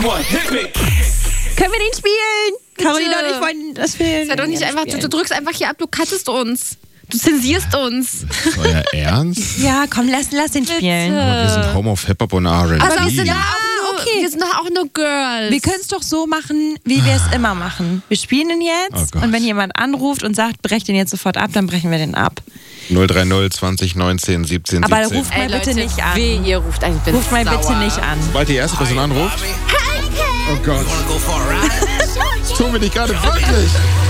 Können wir den spielen? Carolina und ich wollen das spielen. Sei doch nicht einfach, du drückst einfach hier ab, du cuttest uns. Du zensierst uns. Euer Ernst? Ja, komm, lass den spielen. Aber wir sind Home of Hip-Hop und R&B. Aber wir sind doch auch nur Girls. Wir können es doch so machen, wie wir es immer machen. Wir spielen ihn jetzt und wenn jemand anruft und sagt, brech den jetzt sofort ab, dann brechen wir den ab. 030 20 19 17 Aber 17. ruft mal bitte nicht an. Ihr ruft an. Ruft mal bitte nicht an. Sobald die erste Person anruft. Oh Gott. Tun wir nicht gerade wirklich.